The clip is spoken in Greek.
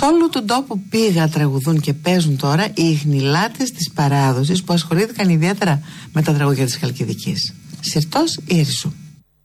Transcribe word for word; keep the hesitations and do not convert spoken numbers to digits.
Σε όλο τον τόπο πήγα, τραγουδούν και παίζουν τώρα οι ιχνηλάτες της παράδοσης που ασχολήθηκαν ιδιαίτερα με τα τραγούδια της Χαλκιδικής. Συρτός Ήρισσου.